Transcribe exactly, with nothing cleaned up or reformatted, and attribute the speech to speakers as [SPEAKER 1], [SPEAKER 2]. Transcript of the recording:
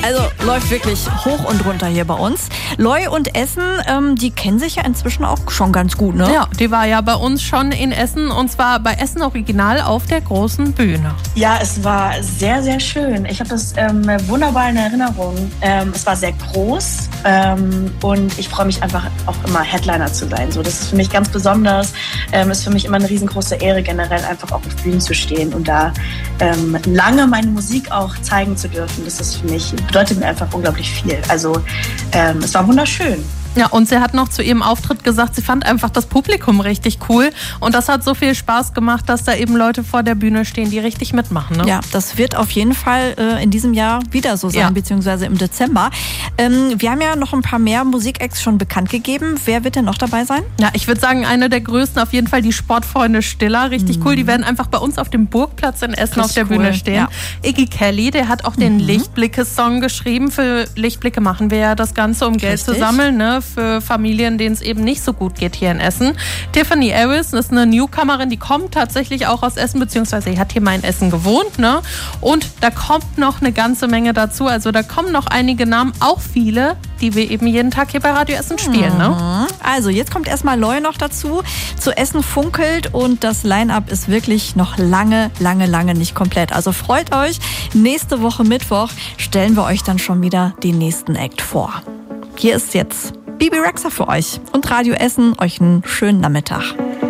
[SPEAKER 1] Also läuft wirklich hoch und runter hier bei uns. Loy und Essen, ähm, die kennen sich ja inzwischen auch schon ganz gut, ne?
[SPEAKER 2] Ja, die war ja bei uns schon in Essen und zwar bei Essen Original auf der großen Bühne.
[SPEAKER 3] Ja, es war sehr, sehr schön. Ich habe das ähm, wunderbar in Erinnerung. Ähm, es war sehr groß ähm, und ich freue mich einfach auch immer Headliner zu sein. So, das ist für mich ganz besonders. Ähm, ist für mich immer eine riesengroße Ehre, generell einfach auch auf Bühnen zu stehen und da ähm, lange meine Musik auch zeigen zu dürfen. Das ist für mich, bedeutet mir einfach unglaublich viel. Also ähm, es war wunderschön.
[SPEAKER 2] Ja, und sie hat noch zu ihrem Auftritt gesagt, sie fand einfach das Publikum richtig cool und das hat so viel Spaß gemacht, dass da eben Leute vor der Bühne stehen, die richtig mitmachen. Ne?
[SPEAKER 1] Ja, das wird auf jeden Fall äh, in diesem Jahr wieder so sein, ja. beziehungsweise im Dezember. Ähm, wir haben ja noch ein paar mehr Musikacts schon bekannt gegeben. Wer wird denn noch dabei sein?
[SPEAKER 2] Ja, ich würde sagen, eine der größten auf jeden Fall die Sportfreunde Stiller. Richtig mhm. cool. Die werden einfach bei uns auf dem Burgplatz in Essen auf der cool. Bühne stehen. Ja. Iggy Kelly, der hat auch den mhm. Lichtblicke-Song geschrieben. Für Lichtblicke machen wir ja das Ganze, um Geld richtig. zu sammeln, ne? Für Familien, denen es eben nicht so gut geht hier in Essen. Tiffany Harris ist eine Newcomerin, die kommt tatsächlich auch aus Essen, beziehungsweise sie hat hier mal in Essen gewohnt, ne? Und da kommt noch eine ganze Menge dazu. Also da kommen noch einige Namen, auch viele, die wir eben jeden Tag hier bei Radio Essen spielen, ne?
[SPEAKER 1] Also jetzt kommt erstmal Loy noch dazu. Zu Essen funkelt und das Line-Up ist wirklich noch lange, lange, lange nicht komplett. Also freut euch. Nächste Woche Mittwoch stellen wir euch dann schon wieder den nächsten Act vor. Hier ist jetzt Bebe Rexha für euch und Radio Essen. Euch einen schönen Nachmittag.